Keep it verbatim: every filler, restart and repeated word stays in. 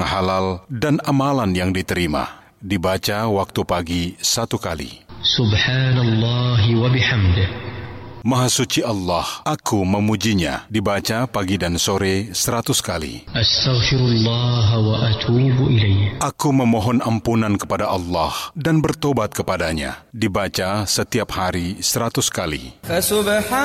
yang halal dan amalan yang diterima. Dibaca waktu pagi satu kali. Subhanallah wa bihamdih. Maha suci Allah, aku memujinya. Dibaca pagi dan sore seratus kali. Astaghfirullah wa atubu ilaih. Aku memohon ampunan kepada Allah dan bertobat kepadanya. Dibaca setiap hari seratus kali.